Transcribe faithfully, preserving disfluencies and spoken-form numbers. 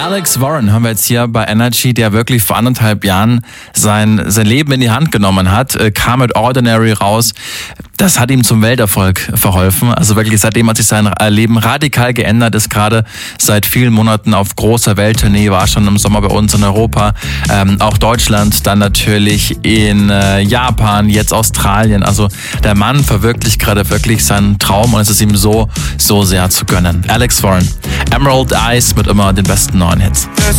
Alex Warren haben wir jetzt hier bei Energy, der wirklich vor anderthalb Jahren sein, sein Leben in die Hand genommen hat, äh, kam mit Ordinary raus. Das hat ihm zum Welterfolg verholfen. Also wirklich seitdem hat sich sein Leben radikal geändert, ist gerade seit vielen Monaten auf großer Welttournee, war schon im Sommer bei uns in Europa, ähm, auch Deutschland, dann natürlich in äh, Japan, jetzt Australien. Also der Mann verwirklicht gerade wirklich seinen Traum und es ist ihm so, so sehr zu gönnen. Alex Warren, Emerald Eyes mit immer den besten neuen Hits.